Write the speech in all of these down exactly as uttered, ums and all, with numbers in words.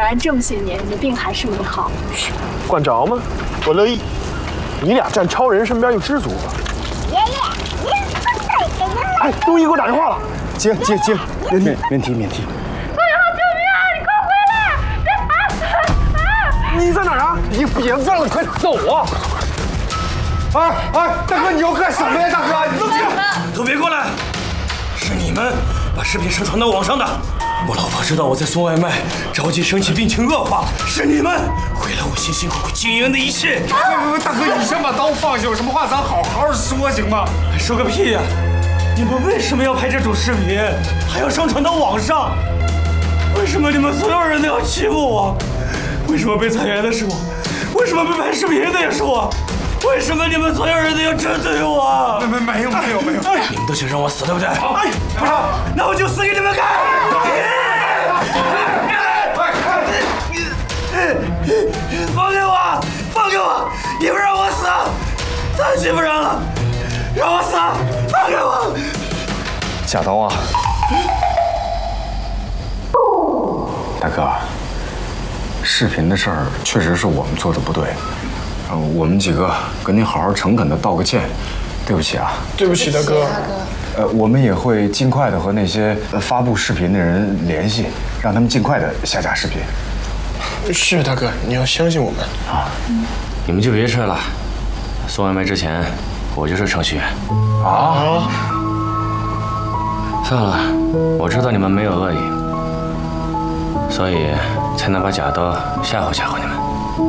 然这么些年你的病还是没好。 管着吗？我乐意。你俩站超人身边就知足了。 爷爷，你不带着呢？ 哎，东一给我打电话了，接接接，免提免提免提。 哎呀，救命啊！你快回来！别你在哪儿啊？你别问了，快走啊！哎哎，大哥，你要干什么呀？大哥，你冷静！ 都别过来！是你们把视频上传到网上的。我老婆知道我在送外卖，着急生气，病情恶化，是你们毁了我辛辛苦苦经营的一切。 不不不，大哥，你先把刀放下，有什么话咱好好说行吗？ 说个屁呀！你们为什么要拍这种视频，还要上传到网上？为什么你们所有人都要欺负我？为什么被裁员的是我？为什么被拍视频的也是我？为什么你们所有人都要针对我？ 没没没有没有没有， 你们都想让我死，对不对？ 哎，不是， 那我就死给你们看！放开我！放开我！你不让我死，太欺负人了！让我死！放开我！ 假刀啊！大哥，视频的事儿确实是我们做的不对，呃，我们几个跟您好好诚恳的道个歉，对不起啊。 对不起，大哥。 呃，我们也会尽快的和那些呃发布视频的人联系，让他们尽快的下架视频。 是大哥，你要相信我们啊！ 你们就别吹了，送外卖之前我就是程序员。 啊！ 算了，我知道你们没有恶意，所以才能把假刀吓唬吓唬你们。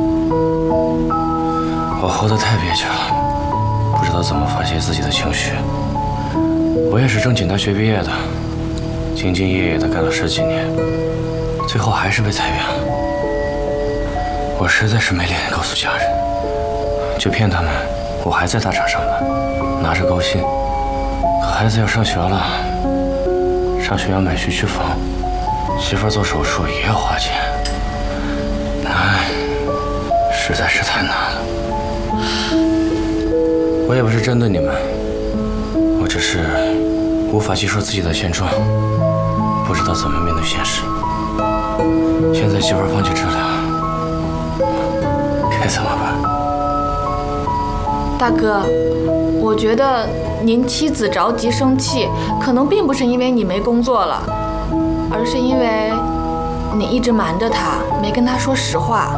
我活得太憋屈了，不知道怎么发泄自己的情绪。我也是正经大学毕业的，兢兢业业的干了十几年，最后还是被裁员了。我实在是没脸告诉家人，就骗他们我还在大厂上班，拿着高薪。可孩子要上学了，上学要买学区房，媳妇儿做手术也要花钱，难，实在是太难了。我也不是针对你们，我只是无法接受自己的现状，不知道怎么面对现实。现在媳妇儿放弃治疗，该怎么办？ 大哥，我觉得您妻子着急生气，可能并不是因为你没工作了，而是因为你一直瞒着她，没跟她说实话。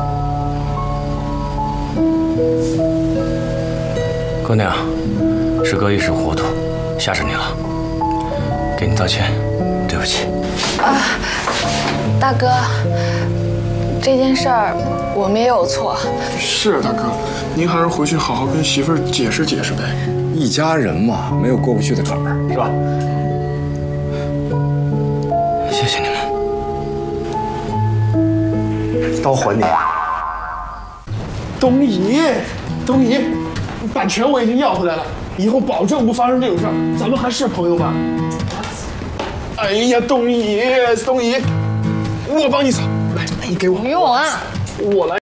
姑娘，是哥一时糊涂，吓着你了，给你道歉，对不起。 啊，大哥，这件事儿我们也有错。 是大哥，您还是回去好好跟媳妇儿解释解释呗。 一家人嘛，没有过不去的坎儿，是吧？ 谢谢你们。 刀还你。东姨，东姨，版权我已经要回来了，以后保证不发生这种事儿，咱们还是朋友吧？哎呀，东姨，东姨，我帮你扫，来，你给我。 不用啊。 我来。